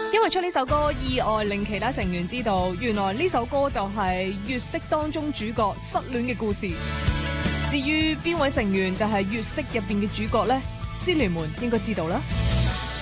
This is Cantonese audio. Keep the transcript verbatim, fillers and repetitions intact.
因為出呢首歌意外令其他成員知道，原來呢首歌就係月色當中主角失戀嘅故事。至於邊位成員就係月色入邊嘅主角呢？思聯們應該知道啦。